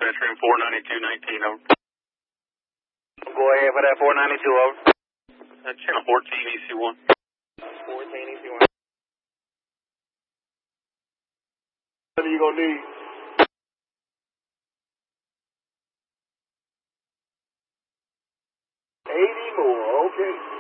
trim 49219, over. Go ahead for that 492, over. Channel 14, EC1. 14, EC1. What are you going to need? 80 more, okay.